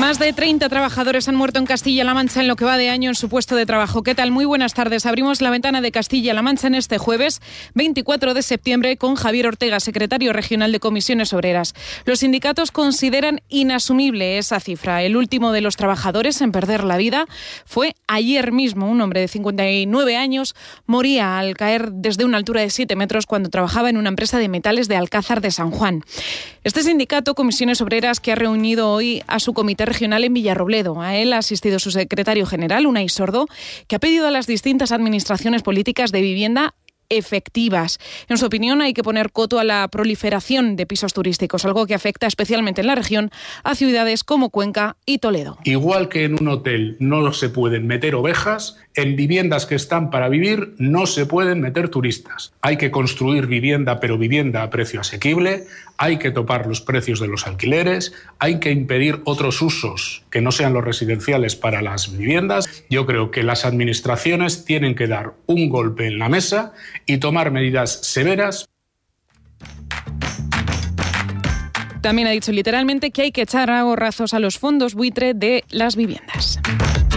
Más de 30 trabajadores han muerto en Castilla-La Mancha en lo que va de año en su puesto de trabajo. ¿Qué tal? Muy buenas tardes. Abrimos la ventana de Castilla-La Mancha en este jueves 24 de septiembre con Javier Ortega, secretario regional de Comisiones Obreras. Los sindicatos consideran inasumible esa cifra. El último de los trabajadores en perder la vida fue ayer mismo. Un hombre de 59 años moría al caer desde una altura de 7 metros cuando trabajaba en una empresa de metales de Alcázar de San Juan. Este sindicato, Comisiones Obreras, que ha reunido hoy a su comité regional en Villarrobledo. A él ha asistido su secretario general, Unai Sordo, que ha pedido a las distintas administraciones políticas de vivienda efectivas. En su opinión, hay que poner coto a la proliferación de pisos turísticos, algo que afecta especialmente en la región a ciudades como Cuenca y Toledo. Igual que en un hotel no se pueden meter ovejas, en viviendas que están para vivir no se pueden meter turistas. Hay que construir vivienda, pero vivienda a precio asequible, hay que topar los precios de los alquileres, hay que impedir otros usos que no sean los residenciales para las viviendas. Yo creo que las administraciones tienen que dar un golpe en la mesa y tomar medidas severas. También ha dicho literalmente que hay que echar a gorrazos a los fondos buitre de las viviendas.